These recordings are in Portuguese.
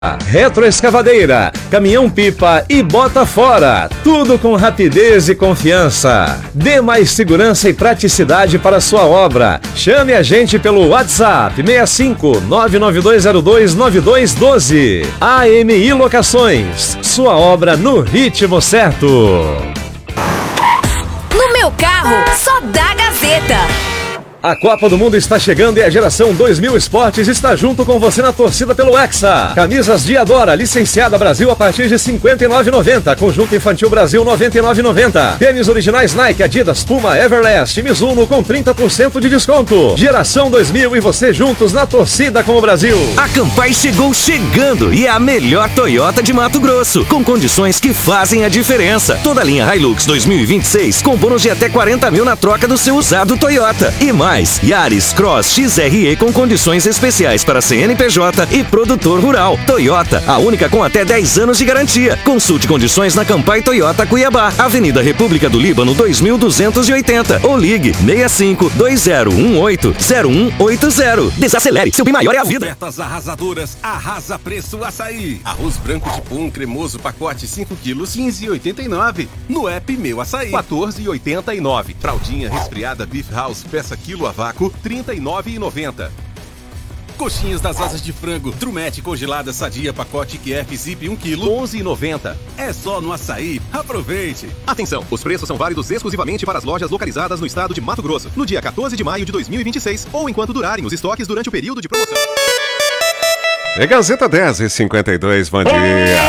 Retroescavadeira, caminhão-pipa e bota fora, tudo com rapidez e confiança. Dê mais segurança e praticidade para sua obra. Chame a gente pelo WhatsApp 65 99202 9212. AMI Locações, sua obra no ritmo certo. No meu carro, só dá Gazeta. A Copa do Mundo está chegando e a geração 2000 Esportes está junto com você na torcida pelo Hexa. Camisas Diadora, licenciada Brasil a partir de R$ 59,90. Conjunto Infantil Brasil R$ 99,90. Tênis originais Nike, Adidas, Puma, Everlast e Mizuno com 30% de desconto. Geração 2000 e você juntos na torcida com o Brasil. A Campai chegou chegando e é a melhor Toyota de Mato Grosso, com condições que fazem a diferença. Toda a linha Hilux 2026 com bônus de até 40 mil na troca do seu usado Toyota. E mais, Yaris Cross XRE com condições especiais para CNPJ e produtor rural. Toyota, a única com até 10 anos de garantia. Consulte condições na Campai Toyota Cuiabá, Avenida República do Líbano 2280 ou ligue 6520180180. Desacelere, seu bem maior é a vida. Ofertas arrasadoras, arrasa preço açaí. Arroz branco de pum cremoso pacote 5 quilos 15,89. No app Meu Açaí 14,89. Fraldinha resfriada Beef House peça quilo a vácuo, R$ 39,90. Coxinhas das asas de frango, Trumete congelada sadia, pacote QF Zip 1 kg, R$ 11,90. É só no Açaí. Aproveite! Atenção, os preços são válidos exclusivamente para as lojas localizadas no estado de Mato Grosso, no dia 14 de maio de 2026 ou enquanto durarem os estoques durante o período de promoção. É Gazeta 10h52, bom dia.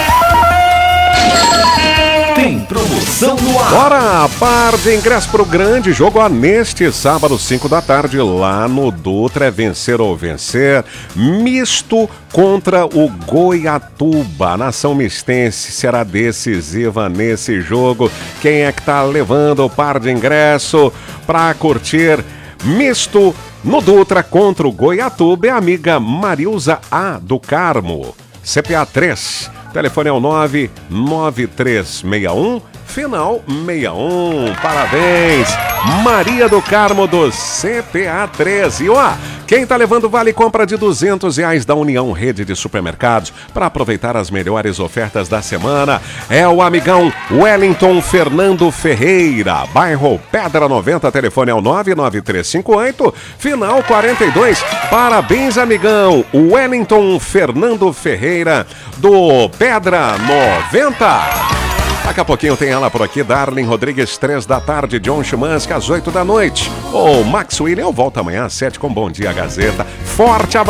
Tem promoção no ar. Bora, par de ingresso pro grande jogo neste sábado, 5 da tarde, lá no Dutra. É vencer ou vencer. Misto contra o Goiatuba. A nação mistense será decisiva nesse jogo. Quem é que tá levando o par de ingresso pra curtir misto no Dutra contra o Goiatuba? É a amiga Marilza A. do Carmo. CPA 3. Telefone é o 99361, final 61. Parabéns, Maria do Carmo do CPA 13. E ó, quem tá levando vale compra de R$200 da União Rede de Supermercados para aproveitar as melhores ofertas da semana é o amigão Wellington Fernando Ferreira, bairro Pedra 90, telefone é o 99358, final 42. Parabéns, amigão Wellington Fernando Ferreira do Pedra 90. Daqui a pouquinho tem ela por aqui, Darlene Rodrigues, 3 da tarde, John Schimanski, às 8 da noite. O Max William volta amanhã às 7 com Bom Dia Gazeta. Forte abraço!